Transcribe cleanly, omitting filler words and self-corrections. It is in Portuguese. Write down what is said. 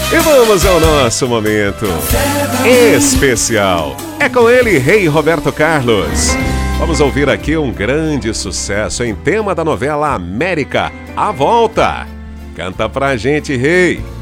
E vamos ao nosso momento especial. É com ele, Rei Roberto Carlos. Vamos ouvir aqui um grande sucesso em tema da novela América, A Volta. Canta pra gente, Rei.